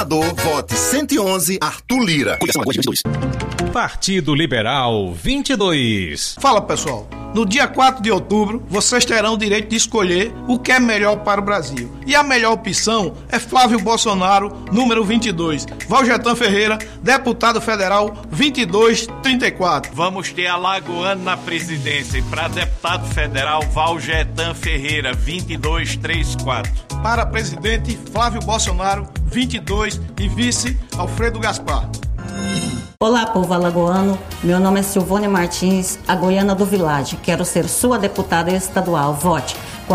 Senador, vote 111, Arthur Lira. Partido Liberal 22. Fala, pessoal. No dia 4 de outubro, vocês terão o direito de escolher o que é melhor para o Brasil. E a melhor opção é Flávio Bolsonaro, número 22. Valjetan Ferreira, deputado federal 2234. Vamos ter alagoano na presidência e para deputado federal, Valjetan Ferreira, 2234. Para presidente, Flávio Bolsonaro, 22 e vice, Alfredo Gaspar. Olá, povo alagoano. Meu nome é Silvônia Martins, a goiana do Village. Quero ser sua deputada estadual. Vote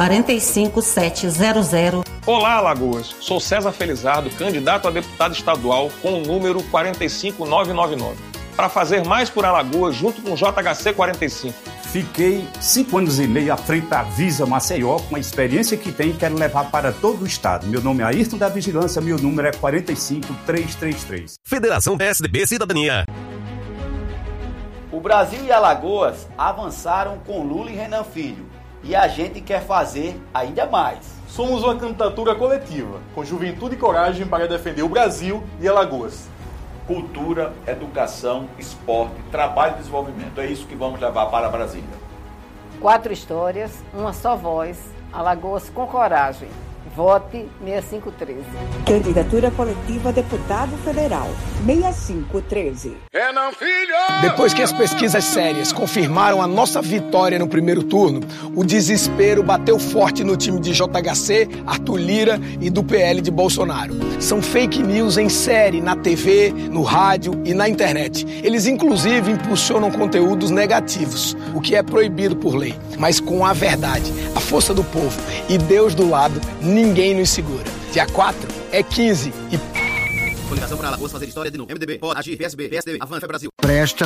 45700. Olá, Alagoas. Sou César Felizardo, candidato a deputado estadual com o número 45999. Para fazer mais por Alagoas, junto com o JHC 45. Fiquei 5 anos e meio à frente da Visa Maceió, com a experiência que tenho e quero levar para todo o estado. Meu nome é Ayrton da Vigilância, meu número é 45333. Federação PSDB Cidadania. O Brasil e Alagoas avançaram com Lula e Renan Filho, e a gente quer fazer ainda mais. Somos uma candidatura coletiva, com juventude e coragem para defender o Brasil e Alagoas. Cultura, educação, esporte, trabalho e desenvolvimento. É isso que vamos levar para Brasília. 4 histórias, uma só voz. Alagoas com coragem. Vote 6513. Candidatura coletiva deputado federal 6513. Renan Filho! Depois que as pesquisas sérias confirmaram a nossa vitória no primeiro turno, o desespero bateu forte no time de JHC, Arthur Lira e do PL de Bolsonaro. São fake news em série na TV, no rádio e na internet. Eles inclusive impulsionam conteúdos negativos, o que é proibido por lei. Mas com a verdade, a força do povo e Deus do lado, ninguém nos segura. Dia 4 é 15 e... Coligação para Alagoas fazer história de novo. MDB, pode agir, PSB, PSDB, Avança Brasil. Preste